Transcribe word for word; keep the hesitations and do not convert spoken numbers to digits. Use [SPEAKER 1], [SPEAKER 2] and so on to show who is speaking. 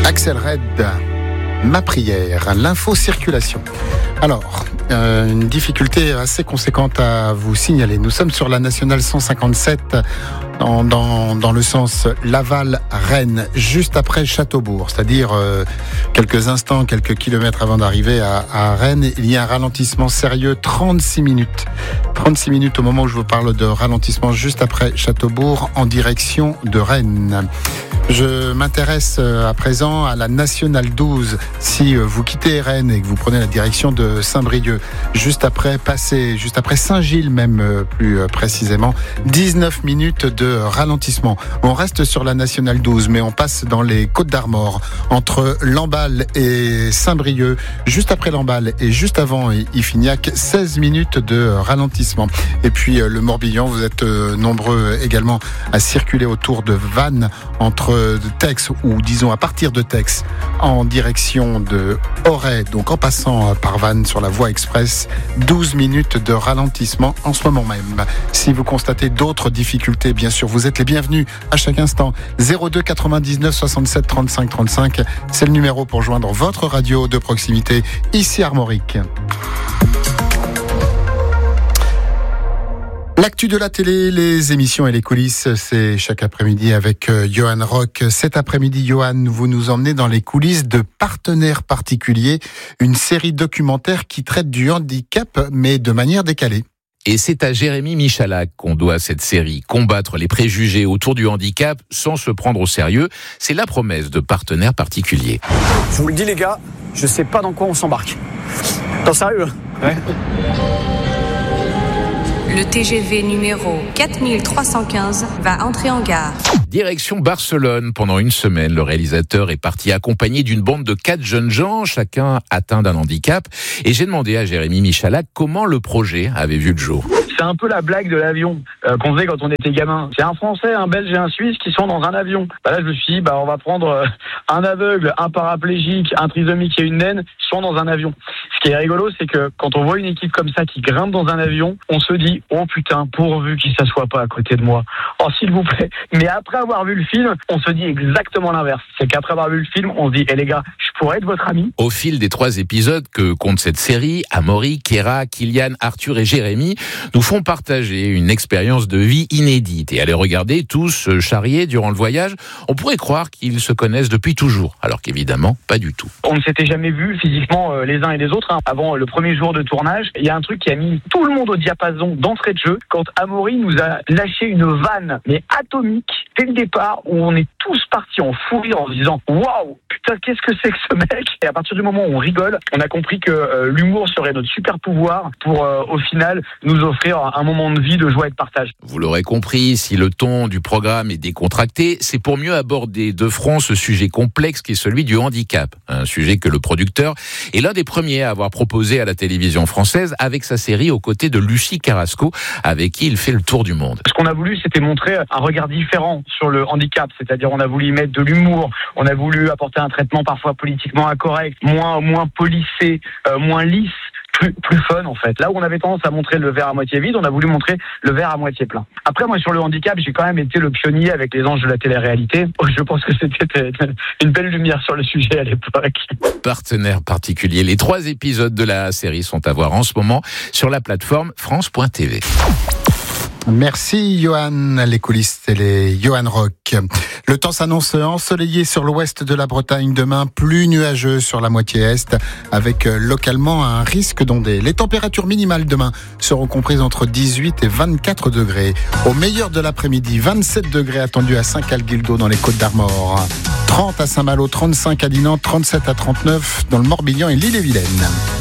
[SPEAKER 1] Axel Red, ma prière, l'info circulation. Alors, euh, une difficulté assez conséquente à vous signaler. Nous sommes sur la nationale cent cinquante-sept dans, dans, dans le sens Laval-Rennes, juste après Châteaubourg, c'est-à-dire euh, quelques instants, quelques kilomètres avant d'arriver à, à Rennes. Il y a un ralentissement sérieux, trente-six minutes. trente-six minutes au moment où je vous parle de ralentissement juste après Châteaubourg en direction de Rennes. Je m'intéresse à présent à la nationale douze. Si vous quittez Rennes et que vous prenez la direction de Saint-Brieuc, juste après passer, juste après Saint-Gilles même plus précisément, dix-neuf minutes de ralentissement. On reste sur la nationale douze, mais on passe dans les Côtes d'Armor, entre Lamballe et Saint-Brieuc, juste après Lamballe et juste avant Iffignac, seize minutes de ralentissement. Et puis le Morbihan, vous êtes nombreux également à circuler autour de Vannes, entre de Tex, ou disons à partir de Tex en direction de Auray, donc en passant par Vannes sur la voie express, douze minutes de ralentissement en ce moment même. Si vous constatez d'autres difficultés, bien sûr, vous êtes les bienvenus à chaque instant. zéro deux quatre-vingt-dix-neuf soixante-sept trente-cinq trente-cinq, c'est le numéro pour joindre votre radio de proximité ici Armorique. L'actu de la télé, les émissions et les coulisses, c'est chaque après-midi avec Johan Rock. Cet après-midi, Johan, vous nous emmenez dans les coulisses de Partenaires particuliers, une série documentaire qui traite du handicap, mais de manière décalée.
[SPEAKER 2] Et c'est à Jérémy Michalak qu'on doit cette série. Combattre les préjugés autour du handicap sans se prendre au sérieux, c'est la promesse de Partenaires particuliers.
[SPEAKER 3] Je vous le dis les gars, je sais pas dans quoi on s'embarque. Dans sérieux? Ouais.
[SPEAKER 4] Le T G V numéro quatre mille trois cent quinze va entrer en gare.
[SPEAKER 2] Direction Barcelone. Pendant une semaine, le réalisateur est parti accompagné d'une bande de quatre jeunes gens, chacun atteint d'un handicap. Et j'ai demandé à Jérémy Michalak comment le projet avait vu le jour.
[SPEAKER 5] C'est un peu la blague de l'avion euh, qu'on faisait quand on était gamin. C'est un Français, un Belge et un Suisse qui sont dans un avion. Bah là, je me suis dit, bah, on va prendre euh, un aveugle, un paraplégique, un trisomique et une naine, qui sont dans un avion. Ce qui est rigolo, c'est que quand on voit une équipe comme ça qui grimpe dans un avion, on se dit, oh putain, pourvu qu'il s'assoit pas à côté de moi. Oh, s'il vous plaît. Mais après avoir vu le film, on se dit exactement l'inverse. C'est qu'après avoir vu le film, on se dit, eh les gars, je pourrais être votre ami.
[SPEAKER 2] Au fil des trois épisodes que compte cette série, Amaury, Kéra, Kylian, Arthur et Jérémy nous font partager une expérience de vie inédite et à les regarder tous charriés durant le voyage, on pourrait croire qu'ils se connaissent depuis toujours, alors qu'évidemment, pas du tout.
[SPEAKER 5] On ne s'était jamais vus physiquement euh, les uns et les autres. Hein. Avant le premier jour de tournage, il y a un truc qui a mis tout le monde au diapason d'entrée de jeu, quand Amaury nous a lâché une vanne, mais atomique, dès le départ, où on est tous partis en fou rire en se disant « Waouh, putain, qu'est-ce que c'est que ce mec ?» Et à partir du moment où on rigole, on a compris que euh, l'humour serait notre super pouvoir pour, euh, au final, nous offrir un moment de vie, de joie et de partage.
[SPEAKER 2] Vous l'aurez compris, si le ton du programme est décontracté, c'est pour mieux aborder de front ce sujet complexe qui est celui du handicap. Un sujet que le producteur est l'un des premiers à avoir proposé à la télévision française avec sa série aux côtés de Lucie Carrasco, avec qui il fait le tour du monde.
[SPEAKER 5] Ce qu'on a voulu, c'était montrer un regard différent sur le handicap, c'est-à-dire on a voulu y mettre de l'humour, on a voulu apporter un traitement parfois politiquement incorrect, moins, moins policé, euh, moins lisse. Plus, plus fun en fait. Là où on avait tendance à montrer le verre à moitié vide, on a voulu montrer le verre à moitié plein. Après moi sur le handicap, j'ai quand même été le pionnier avec les anges de la télé-réalité. Je pense que c'était une belle lumière sur le sujet à l'époque.
[SPEAKER 2] Partenaires particuliers. Les trois épisodes de la série sont à voir en ce moment sur la plateforme France point T V.
[SPEAKER 1] Merci Johan, les coulisses et les Johan Rock. Le temps s'annonce ensoleillé sur l'ouest de la Bretagne demain, plus nuageux sur la moitié est, avec localement un risque d'ondée. Les températures minimales demain seront comprises entre dix-huit et vingt-quatre degrés. Au meilleur de l'après-midi, vingt-sept degrés attendus à Saint-Calguildo dans les Côtes d'Armor, trente à Saint-Malo, trente-cinq à Dinan, trente-sept à trente-neuf dans le Morbihan et l'Ille-et-Vilaine.